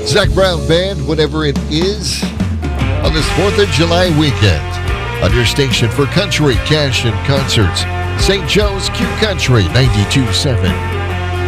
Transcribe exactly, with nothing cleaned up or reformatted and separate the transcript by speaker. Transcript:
Speaker 1: Zac Brown Band, whatever it is, on this fourth of July weekend. On your station for country, cash, and concerts, Saint Joe's Q Country ninety-two point seven.